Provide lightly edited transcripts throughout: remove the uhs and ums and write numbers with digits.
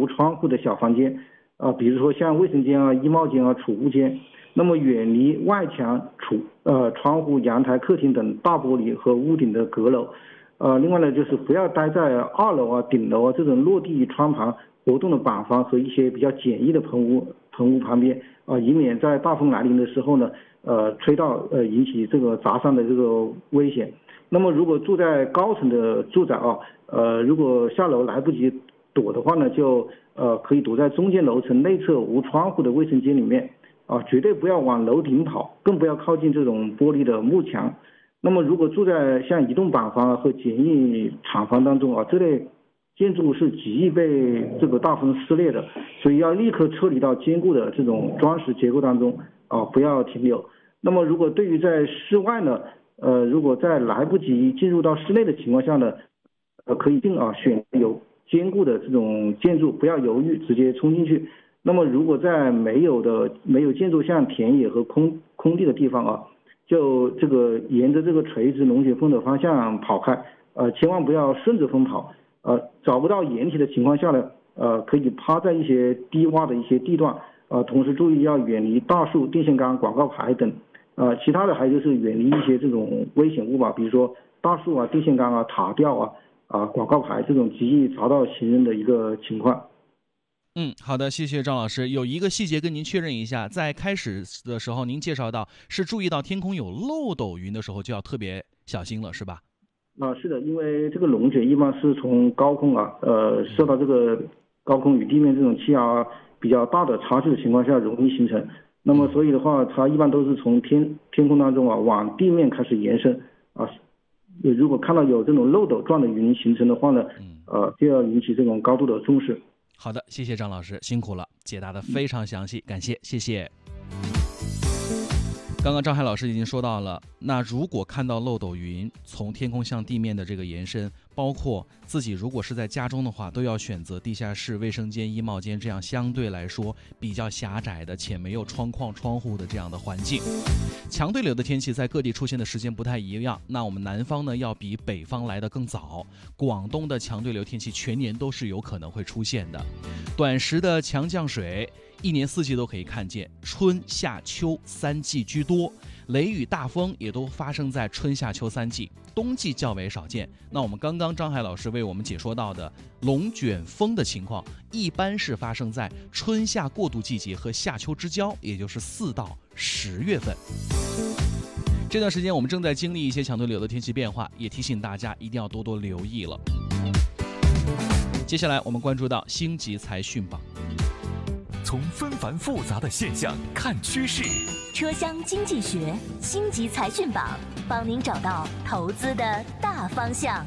无窗户的小房间，比如说像卫生间啊、衣帽间啊、储物间。那么远离外墙、窗户、阳台、客厅等大玻璃和屋顶的阁楼。另外呢，就是不要待在2楼啊、顶楼啊这种落地窗旁活动的板房和一些比较简易的棚屋旁边以免在大风来临的时候呢，吹到引起这个砸伤的这个危险。那么如果住在高层的住宅如果下楼来不及躲的话呢，就可以躲在中间楼层内侧无窗户的卫生间里面绝对不要往楼顶跑，更不要靠近这种玻璃的幕墙。那么如果住在像移动板房和简易厂房当中这类建筑是极易被这个大风撕裂的，所以要立刻撤离到坚固的这种砖石结构当中不要停留。那么如果对于在室外呢，如果在来不及进入到室内的情况下呢，可以选有坚固的这种建筑，不要犹豫，直接冲进去。那么如果在没有建筑像田野和空地的地方就这个沿着这个垂直龙卷风的方向跑开，千万不要顺着风跑。找不到掩体的情况下呢，可以趴在一些低洼的一些地段，同时注意要远离大树、电线杆、广告牌等。其他的还就是远离一些这种危险物吧，比如说大树啊、电线杆啊、塔吊广告牌这种极易砸到行人的一个情况。 好的，谢谢张老师。有一个细节跟您确认一下，在开始的时候您介绍到是注意到天空有漏斗云的时候就要特别小心了，是吧？ 是的，因为这个龙卷一般是从高空受到这个高空与地面这种气压比较大的差距的情况下容易形成。那么所以的话，它一般都是从天空当中往地面开始延伸如果看到有这种漏斗状的云形成的话呢，就要引起这种高度的重视。 好的，谢谢张老师，辛苦了，解答的非常详细，感谢，谢谢。刚刚张海老师已经说到了，那如果看到漏斗云从天空向地面的这个延伸，包括自己如果是在家中的话，都要选择地下室、卫生间、衣帽间这样相对来说比较狭窄的且没有窗框、窗户的这样的环境。强对流的天气在各地出现的时间不太一样，那我们南方呢要比北方来得更早，广东的强对流天气全年都是有可能会出现的。短时的强降水一年四季都可以看见，春夏秋3季居多，雷雨大风也都发生在春夏秋3季，冬季较为少见。那我们刚刚张海老师为我们解说到的龙卷风的情况，一般是发生在春夏过渡季节和夏秋之交，也就是4到10月份。这段时间我们正在经历一些强对流的天气变化，也提醒大家一定要多多留意了。接下来我们关注到星级财讯榜， 从纷繁复杂的现象看趋势， 车厢经济学星级财讯榜，帮您找到投资的大方向。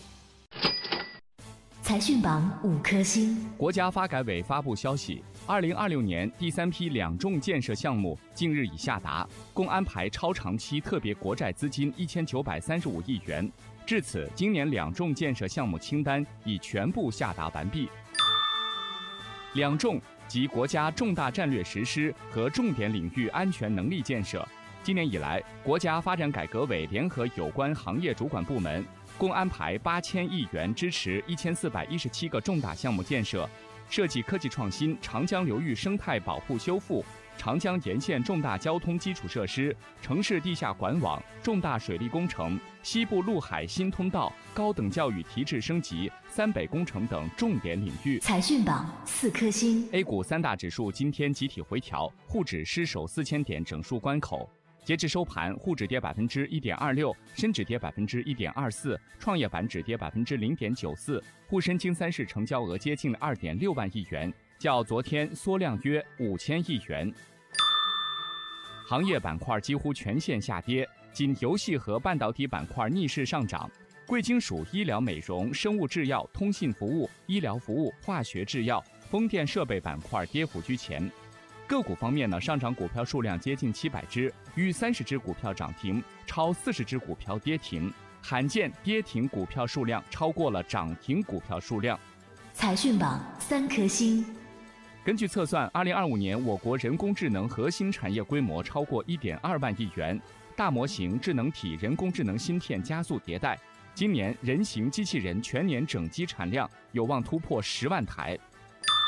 财讯榜5颗星。 国家发改委发布消息，2026年第3批两重建设项目近日已下达，共安排超长期特别国债资金1935亿元。至此，今年两重建设项目清单已全部下达完毕。两重及国家重大战略实施和重点领域安全能力建设。今年以来，国家发展改革委联合有关行业主管部门，共安排8000亿元支持1417个重大项目建设，涉及科技创新、长江流域生态保护修复、长江沿线重大交通基础设施、城市地下管网、重大水利工程、西部陆海新通道、高等教育提质升级、三北工程等重点领域。 财讯榜4颗星。 A 股3大指数今天集体回调，沪指失守4000点整数关口。截至收盘，沪指跌1.26%，深指跌1.24%，创业板指跌0.94%，沪深京三市成交额接近2.6万亿元，较昨天缩量约5000亿元。行业板块几乎全线下跌，仅游戏和半导体板块逆势上涨。贵金属、医疗美容、生物制药、通信服务、医疗服务、化学制药、风电设备板块跌幅居前。个股方面呢，上涨股票数量接近700只，逾30只股票涨停，超40只股票跌停，罕见跌停股票数量超过了涨停股票数量。 财讯榜3颗星。 根据测算，2025年我国人工智能核心产业规模超过1.2万亿元，大模型、智能体、人工智能芯片加速迭代。今年人形机器人全年整机产量有望突破10万台。